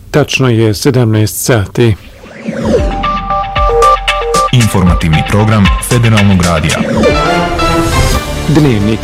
Tačno je 17 sati. Informativni program Federalnog radija. Dnevnik.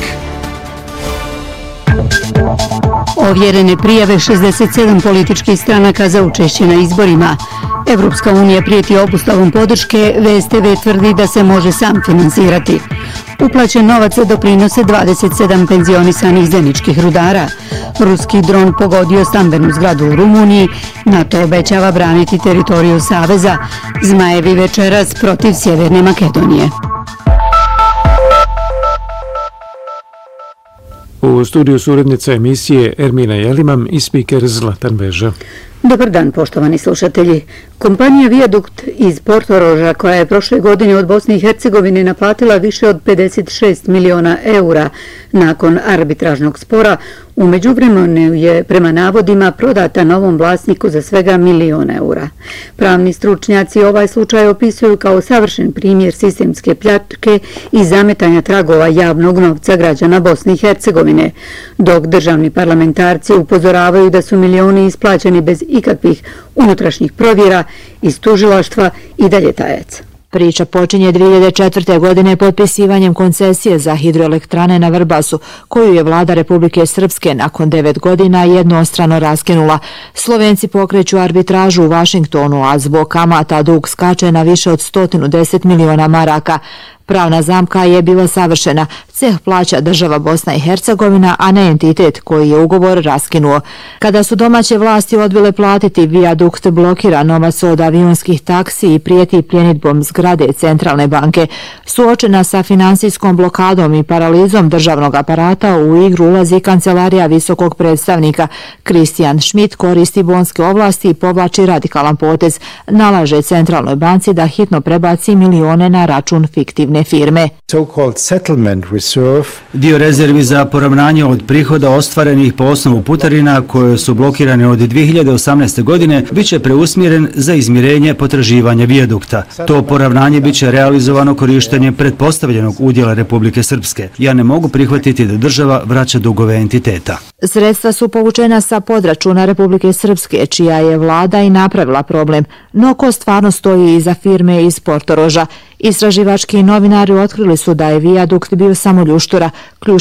Ovjerene prijave 67 političkih stranaka za učešće na izborima. Evropska unija prijeti obustavom podrške, VSTV tvrdi da se može sam finansirati. Uplaćen novac doprinose 27 penzionisanih zeničkih rudara. Ruski dron pogodio stambenu zgradu u Rumuniji. NATO obećava braniti teritoriju Saveza. Zmajevi večeras protiv Sjeverne Makedonije. U studiju su urednica emisije Ermina Jelimam i spiker Zlatan Veža. Dobar dan, poštovani slušatelji. Kompanija Viadukt iz Portoroža, koja je prošle godine od Bosne i Hercegovine naplatila više od 56 miliona eura nakon arbitražnog spora, u međuvremenu je prema navodima prodata novom vlasniku za svega milion eura. Pravni stručnjaci ovaj slučaj opisuju kao savršen primjer sistemske pljačke i zametanja tragova javnog novca građana Bosne i Hercegovine, dok državni parlamentarci upozoravaju da su milioni isplaćeni bez ikakvih unutrašnjih provjera iz tužilaštva i dalje tajac. Priča počinje 2004. godine potpisivanjem koncesije za hidroelektrane na Vrbasu, koju je vlada Republike Srpske nakon 9 godina jednostrano raskinula. Slovenci pokreću arbitražu u Vašingtonu, a zbog kamata dug skače na više od 110 miliona maraka. Pravna zamka je bila savršena. Ceh plaća država Bosna i Hercegovina, a ne entitet koji je ugovor raskinuo. Kada su domaće vlasti odbile platiti, Viadukt blokira novac od avionskih taksi i prijeti pljenidbom zgrade Centralne banke. Suočena sa finansijskom blokadom i paralizom državnog aparata, u igru ulazi kancelarija visokog predstavnika. Kristijan Schmidt koristi bonske ovlasti i povlači radikalan potez. Nalaže Centralnoj banci da hitno prebaci milione na račun fiktivne firme. Dio rezervi za poravnanje od prihoda ostvarenih po osnovu putarina koje su blokirane od 2018. godine biće preusmjeren za izmirenje potraživanja Viadukta. To poravnanje biće realizovano korištenjem pretpostavljenog udjela Republike Srpske. Ja ne mogu prihvatiti da država vraća dugove entiteta. Sredstva su povučena sa podračuna Republike Srpske, čija je vlada i napravila problem. No ko stvarno stoji iza firme iz Portoroža? Istraživački novinari otkrili su da je Viadukt bio samo ljuštura. Ključ